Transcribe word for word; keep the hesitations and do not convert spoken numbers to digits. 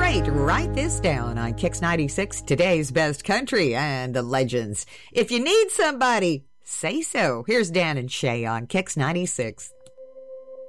great. Write this down on Kix ninety-six, today's best country and the legends. If you need somebody, say so. Here's Dan and Shay on Kix ninety-six.